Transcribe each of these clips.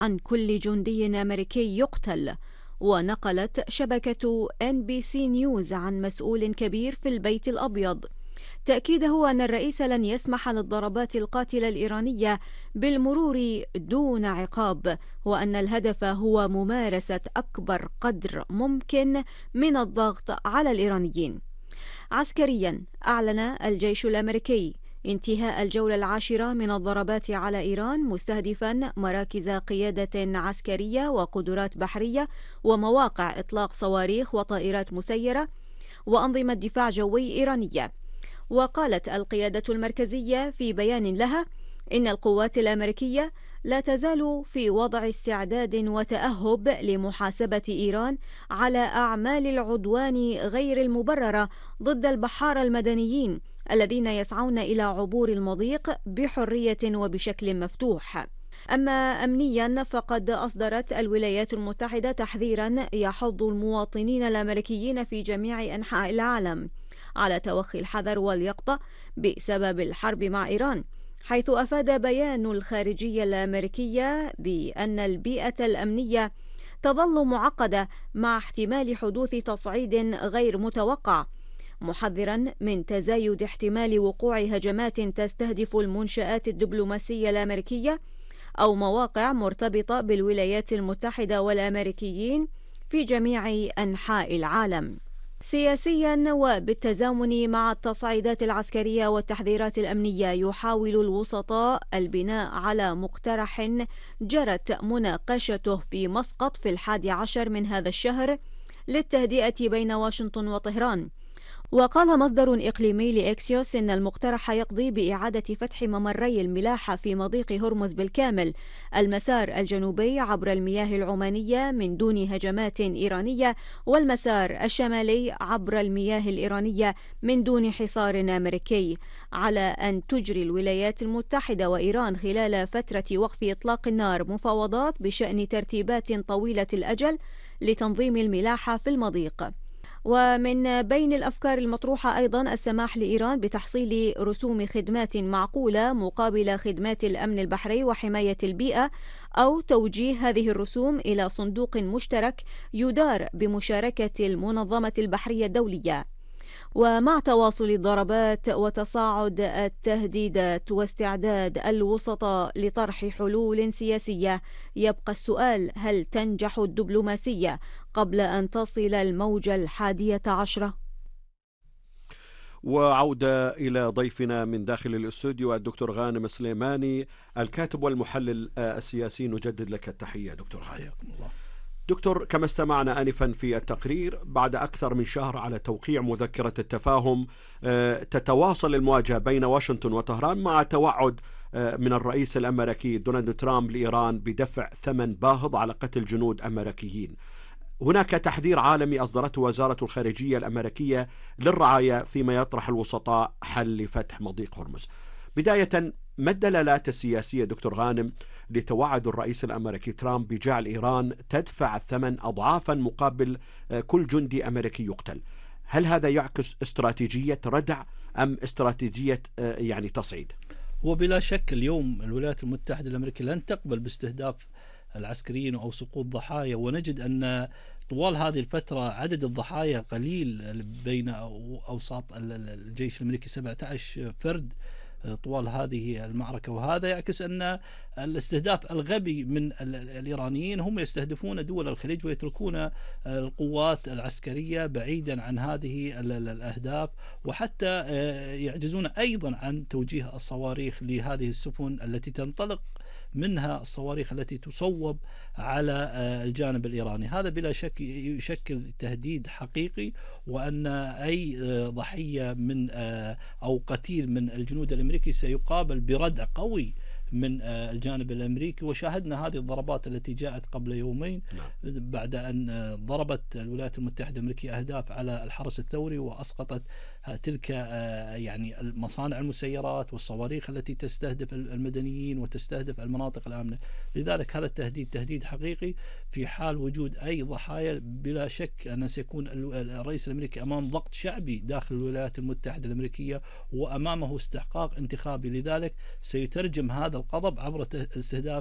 عن كل جندي أمريكي يقتل. ونقلت شبكة NBC نيوز عن مسؤول كبير في البيت الأبيض تأكيده أن الرئيس لن يسمح للضربات القاتلة الإيرانية بالمرور دون عقاب، وأن الهدف هو ممارسة أكبر قدر ممكن من الضغط على الإيرانيين. عسكريا، أعلن الجيش الأمريكي انتهاء الجولة العاشرة من الضربات على إيران، مستهدفا مراكز قيادة عسكرية وقدرات بحرية ومواقع إطلاق صواريخ وطائرات مسيرة وأنظمة دفاع جوي إيرانية. وقالت القيادة المركزية في بيان لها إن القوات الأمريكية لا تزال في وضع استعداد وتأهب لمحاسبة إيران على أعمال العدوان غير المبررة ضد البحارة المدنيين الذين يسعون إلى عبور المضيق بحرية وبشكل مفتوح. أما أمنيا، فقد أصدرت الولايات المتحدة تحذيرا يحض المواطنين الأمريكيين في جميع أنحاء العالم على توخي الحذر واليقظة بسبب الحرب مع إيران، حيث أفاد بيان الخارجية الأمريكية بأن البيئة الأمنية تظل معقدة مع احتمال حدوث تصعيد غير متوقع، محذرا من تزايد احتمال وقوع هجمات تستهدف المنشآت الدبلوماسية الأمريكية أو مواقع مرتبطة بالولايات المتحدة والأمريكيين في جميع أنحاء العالم. سياسيا، وبالتزامن مع التصعيدات العسكرية والتحذيرات الأمنية، يحاول الوسطاء البناء على مقترح جرت مناقشته في مسقط في 11 من هذا الشهر للتهدئة بين واشنطن وطهران. وقال مصدر إقليمي لإكسيوس إن المقترح يقضي بإعادة فتح ممري الملاحة في مضيق هرمز بالكامل، المسار الجنوبي عبر المياه العمانية من دون هجمات إيرانية، والمسار الشمالي عبر المياه الإيرانية من دون حصار أمريكي، على أن تجري الولايات المتحدة وإيران خلال فترة وقف إطلاق النار مفاوضات بشأن ترتيبات طويلة الأجل لتنظيم الملاحة في المضيق. ومن بين الأفكار المطروحة أيضا السماح لإيران بتحصيل رسوم خدمات معقولة مقابل خدمات الأمن البحري وحماية البيئة، أو توجيه هذه الرسوم إلى صندوق مشترك يدار بمشاركة المنظمة البحرية الدولية. ومع تواصل الضربات وتصاعد التهديدات واستعداد الوسطاء لطرح حلول سياسية، يبقى السؤال: هل تنجح الدبلوماسية قبل أن تصل الموجة 11؟ وعودة إلى ضيفنا من داخل الاستوديو الدكتور غانم سليماني، الكاتب والمحلل السياسي. نجدد لك التحية دكتور غانم. حياكم الله. دكتور، كما استمعنا آنفا في التقرير، بعد أكثر من شهر على توقيع مذكرة التفاهم، تتواصل المواجهة بين واشنطن وطهران مع توعد من الرئيس الأمريكي دونالد ترامب لإيران بدفع ثمن باهظ على قتل جنود أمريكيين. هناك تحذير عالمي أصدرته وزارة الخارجية الأمريكية للرعاية فيما يطرح الوسطاء حل لفتح مضيق هرمز. بداية، ما الدلالات السياسية دكتور غانم لتوعد الرئيس الأمريكي ترامب بجعل إيران تدفع الثمن أضعافا مقابل كل جندي أمريكي يقتل؟ هل هذا يعكس استراتيجية ردع أم استراتيجية يعني تصعيد؟ وبلا شك اليوم الولايات المتحدة الأمريكية لن تقبل باستهداف العسكريين أو سقوط ضحايا، ونجد أن طوال هذه الفترة عدد الضحايا قليل بين أوساط الجيش الأمريكي 17 فرد طوال هذه المعركة. وهذا يعكس أن الاستهداف الغبي من الإيرانيين، هم يستهدفون دول الخليج ويتركون القوات العسكرية بعيدا عن هذه الأهداف، وحتى يعجزون أيضا عن توجيه الصواريخ لهذه السفن التي تنطلق منها الصواريخ التي تصوب على الجانب الإيراني. هذا بلا شك يشكل تهديد حقيقي، وأن أي ضحية من أو قتيل من الجنود الأمريكي سيقابل بردع قوي من الجانب الأمريكي. وشاهدنا هذه الضربات التي جاءت قبل يومين بعد أن ضربت الولايات المتحدة الأمريكية أهداف على الحرس الثوري وأسقطت تلك يعني مصانع المسيرات والصواريخ التي تستهدف المدنيين وتستهدف المناطق الآمنة. لذلك هذا التهديد تهديد حقيقي. في حال وجود أي ضحايا بلا شك أن سيكون الرئيس الأمريكي أمام ضغط شعبي داخل الولايات المتحدة الأمريكية، وأمامه استحقاق انتخابي. لذلك سيترجم هذا الغضب عبر استهداف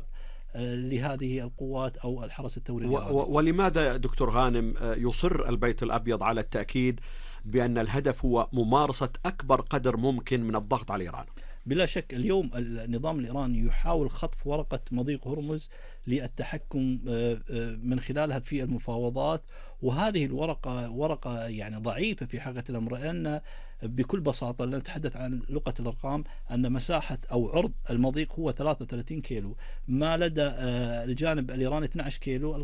لهذه القوات أو الحرس الثوري الإيراني. ولماذا دكتور غانم يصر البيت الأبيض على التأكيد بأن الهدف هو ممارسة أكبر قدر ممكن من الضغط على إيران؟ بلا شك اليوم النظام الإيراني يحاول خطف ورقة مضيق هرمز للتحكم من خلالها في المفاوضات، وهذه الورقة ورقة يعني ضعيفة في حقيقة الأمر، لأن بكل بساطة نتحدث عن لغة الأرقام أن مساحة أو عرض المضيق هو 33 كيلو، ما لدى الجانب الإيراني 12 كيلو،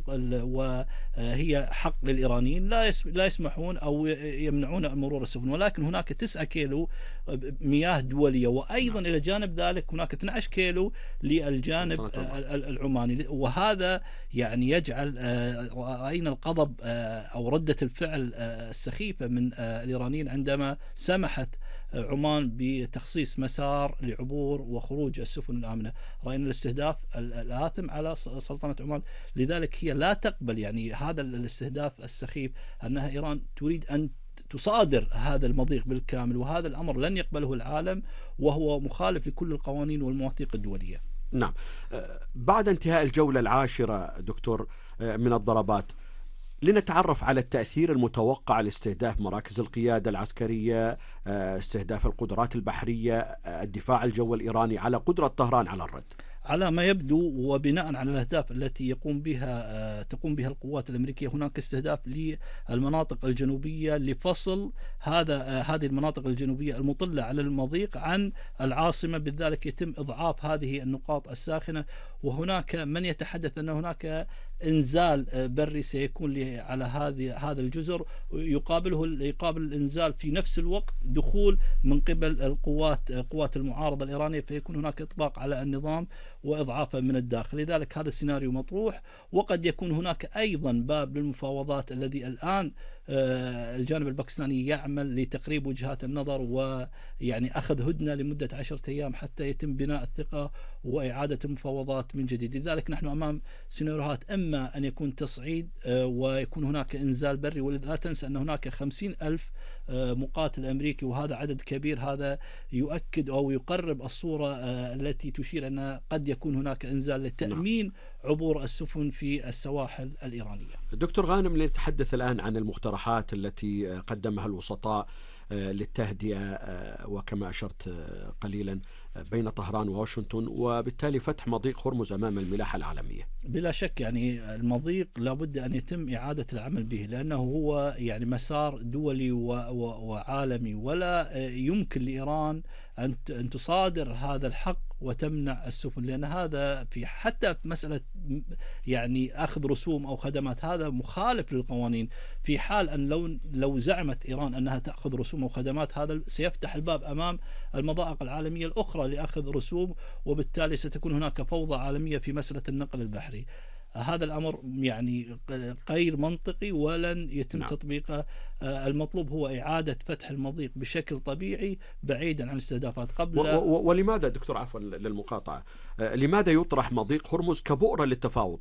وهي حق للإيرانيين لا يسمحون أو يمنعون مرور السفن، ولكن هناك 9 كيلو مياه دولية، وأيضا إلى جانب ذلك هناك 12 كيلو للجانب العماني، وهذا يعني يجعل رأينا الغضب أو ردة الفعل السخيفة من الإيرانيين عندما سمحت عمان بتخصيص مسار لعبور وخروج السفن الآمنة. رأينا الاستهداف الآثم على سلطنة عمان، لذلك هي لا تقبل يعني هذا الاستهداف السخيف، أنها إيران تريد أن تصادر هذا المضيق بالكامل، وهذا الأمر لن يقبله العالم، وهو مخالف لكل القوانين والمواثيق الدولية. نعم. بعد انتهاء الجولة العاشرة دكتور من الضربات، لنتعرف على التأثير المتوقع لاستهداف مراكز القيادة العسكرية، استهداف القدرات البحرية، الدفاع الجوي الإيراني على قدرة طهران على الرد. على ما يبدو وبناء على الأهداف التي تقوم بها القوات الأمريكية، هناك استهداف للمناطق الجنوبية لفصل هذه المناطق الجنوبية المطلة على المضيق عن العاصمة، بذلك يتم إضعاف هذه النقاط الساخنة. وهناك من يتحدث أن هناك إنزال بري سيكون على هذا الجزر، يقابل الإنزال في نفس الوقت دخول من قبل قوات المعارضة الإيرانية، فيكون هناك إطباق على النظام وإضعافه من الداخل. لذلك هذا السيناريو مطروح، وقد يكون هناك أيضا باب للمفاوضات الذي الآن الجانب الباكستاني يعمل لتقريب وجهات النظر، ويعني أخذ هدنة لمدة 10 أيام حتى يتم بناء الثقة وإعادة المفاوضات من جديد. لذلك نحن أمام سيناريوهات، إما أن يكون تصعيد ويكون هناك إنزال بري، ولا تنسى أن هناك 50,000 مقاتل أمريكي، وهذا عدد كبير. هذا يؤكد أو يقرب الصورة التي تشير أن قد يكون هناك إنزال لتأمين عبور السفن في السواحل الإيرانية. دكتور غانم، لنتحدث الآن عن المقترحات التي قدمها الوسطاء للتهدئة، وكما أشرت قليلا بين طهران وواشنطن، وبالتالي فتح مضيق هرمز أمام الملاحة العالمية. بلا شك يعني المضيق لابد أن يتم إعادة العمل به، لأنه هو يعني مسار دولي وعالمي، ولا يمكن لإيران أن تصادر هذا الحق وتمنع السفن، لأن هذا حتى في مسألة يعني أخذ رسوم أو خدمات، هذا مخالف للقوانين. في حال أن لو زعمت إيران أنها تأخذ رسوم أو خدمات، هذا سيفتح الباب أمام المضائق العالمية الأخرى لأخذ رسوم، وبالتالي ستكون هناك فوضى عالمية في مسألة النقل البحري. هذا الأمر يعني غير منطقي ولن يتم تطبيقه. المطلوب هو إعادة فتح المضيق بشكل طبيعي بعيدا عن الاستهدافات قبل. ولماذا دكتور، عفوا للمقاطعة، لماذا يطرح مضيق هرمز كبؤرة للتفاوض؟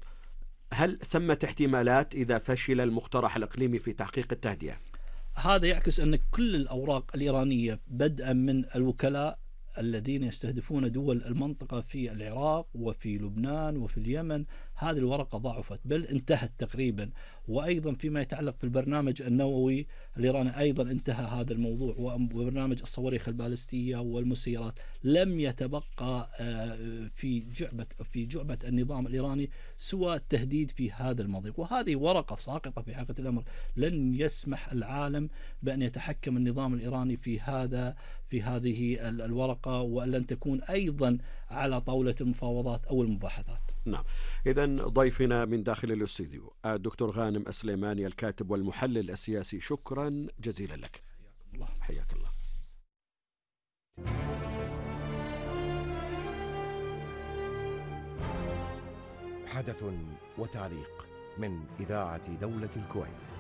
هل ثمة احتمالات إذا فشل المقترح الإقليمي في تحقيق التهدئة؟ هذا يعكس أن كل الأوراق الإيرانية بدءا من الوكلاء الذين يستهدفون دول المنطقة في العراق وفي لبنان وفي اليمن، هذه الورقة ضعفت بل انتهت تقريبا. وأيضا فيما يتعلق في البرنامج النووي الإيراني أيضا انتهى هذا الموضوع، وبرنامج الصواريخ البالستية والمسيرات. لم يتبقى في جعبة النظام الإيراني سوى التهديد في هذا المضيق، وهذه ورقة ساقطة في حقيقة الأمر. لن يسمح العالم بأن يتحكم النظام الإيراني في هذه الورقة، ولن تكون أيضا على طاولة المفاوضات أو المباحثات. نعم. إذن ضيفنا من داخل الاستوديو الدكتور غانم السليماني، الكاتب والمحلل السياسي، شكرا جزيلا لك. حياك الله. حدث وتعليق من إذاعة دولة الكويت.